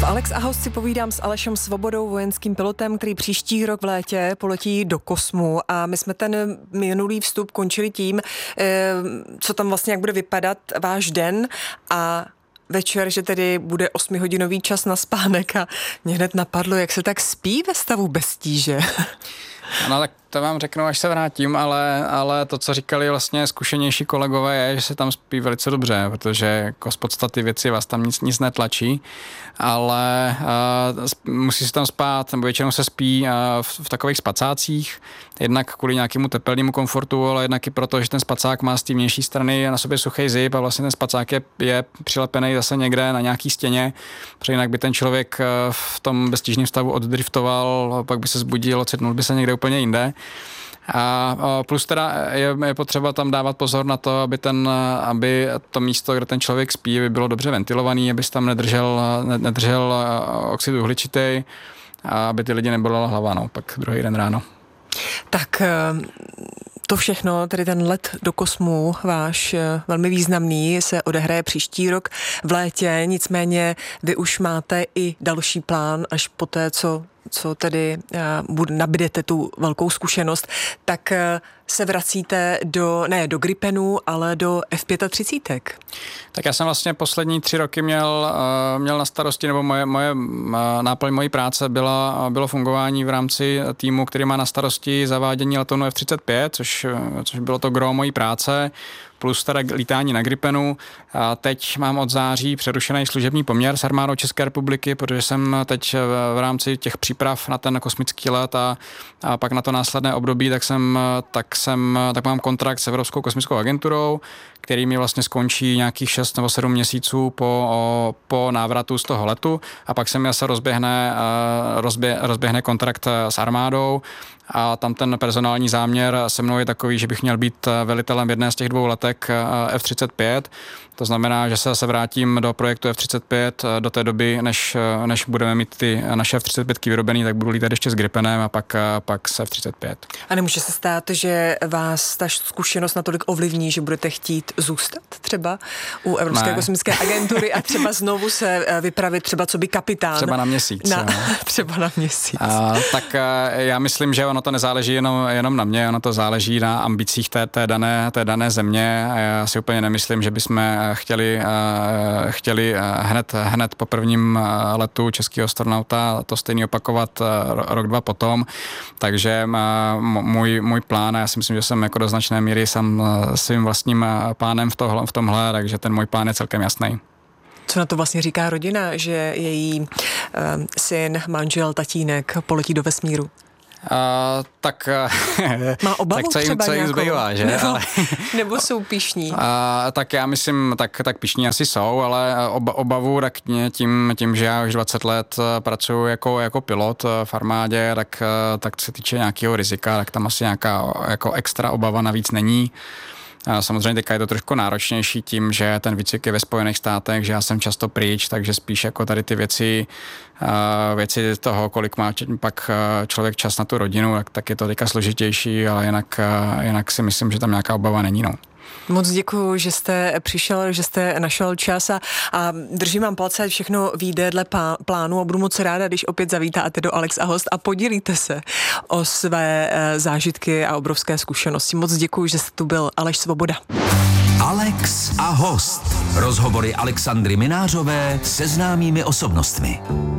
Alex a host si povídám s Alešem Svobodou, vojenským pilotem, který příští rok v létě poletí do kosmu, a my jsme ten minulý vstup končili tím, co tam vlastně, jak bude vypadat váš den a večer, že tedy bude 8hodinový čas na spánek, a mě hned napadlo, jak se tak spí ve stavu bez tíže. No tak to vám řeknu, až se vrátím, ale to, co říkali vlastně zkušenější kolegové, je, že se tam spí velice dobře, protože jako z podstaty věci vás tam nic netlačí, ale musí se tam spát, nebo většinou se spí v takových spacácích, jednak kvůli nějakému tepelnému komfortu, ale jednak i proto, že ten spacák má z té vnější strany na sobě suchý zip a vlastně ten spacák je přilepený zase někde na nějaký stěně, protože jinak by ten člověk v tom beztížném stavu oddriftoval, pak by se zbudil, ocitnul by se někde úplně jinde. A plus teda je potřeba tam dávat pozor na to, aby to místo, kde ten člověk spí, by bylo dobře ventilovaný, aby se tam nedržel oxid uhličitý a aby ty lidi nebolela hlava, no, pak druhý den ráno. Tak to všechno, tedy ten let do kosmu, váš velmi významný, se odehraje příští rok v létě, nicméně vy už máte i další plán, až po té, co nabídete tu velkou zkušenost, tak se vracíte do Gripenu, ale do F-35. Tak já jsem vlastně poslední 3 roky měl na starosti, nebo moje náplň mojí práce bylo fungování v rámci týmu, který má na starosti zavádění letounu F-35, což bylo to gro mojí práce, plus teda lítání na Gripenu. A teď mám od září přerušený služební poměr s armádou České republiky, protože jsem teď v rámci těch příprav na ten kosmický let a pak na to následné období, tak mám kontrakt s Evropskou kosmickou agenturou, který mi vlastně skončí nějakých 6 nebo 7 měsíců po návratu z toho letu, a pak se mi zase rozběhne kontrakt s armádou. A tam ten personální záměr se mnou je takový, že bych měl být velitelem jedné z těch 2 letek F-35. To znamená, že se zase vrátím do projektu F-35 do té doby, než budeme mít ty naše F-35 vyrobený, tak budu lítat ještě s Gripenem a pak s F-35. A nemůže se stát, že vás ta zkušenost natolik ovlivní, že budete chtít zůstat třeba u Evropské kosmické agentury a třeba znovu se vypravit třeba co by kapitán? Třeba na měsíc. Třeba na měsíc. Tak já myslím, že ono to nezáleží jenom na mě, ono to záleží na ambicích té dané země. Já si úplně nemyslím, že bychom chtěli hned po prvním letu českého astronauta to stejně opakovat rok, 2 potom. Takže můj plán, a já si myslím, že jsem jako do značné míry sám svým vlastním plánem v tomhle, takže ten můj plán je celkem jasný. Co na to vlastně říká rodina, že její syn, manžel, tatínek poletí do vesmíru? Má obavu tak co jim zbývá, že? Nebo jsou pyšní? Tak já myslím, tak pyšní asi jsou, ale obavu tak tím, že já už 20 let pracuji jako pilot v armádě, tak se týče nějakého rizika, tak tam asi nějaká jako extra obava navíc není. Samozřejmě teďka je to trošku náročnější tím, že ten výcvik je ve Spojených státech, že já jsem často pryč, takže spíš jako tady ty věci toho, kolik má pak člověk čas na tu rodinu, tak je to teďka složitější, ale jinak si myslím, že tam nějaká obava není, no. Moc děkuju, že jste přišel, že jste našel čas a držím vám palce, ať všechno vyjde dle plánu, a budu moc ráda, když opět zavítáte do Alex a host a podělíte se o své zážitky a obrovské zkušenosti. Moc děkuju, že jste tu byl. Aleš Svoboda. Alex a host. Rozhovory Alexandry Minářové se známými osobnostmi.